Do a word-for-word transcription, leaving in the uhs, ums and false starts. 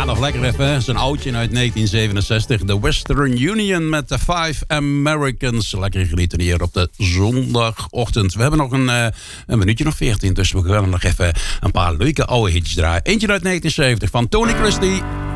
nog lekker even. Zo'n oudje uit negentien zevenenzestig. De Western Union met de Five Americans. Lekker genieten hier op de zondagochtend. We hebben nog een, uh, een minuutje of veertien. Dus we gaan nog even een paar leuke oude hitjes draaien. Eentje uit negentien zeventig van Tony Christie.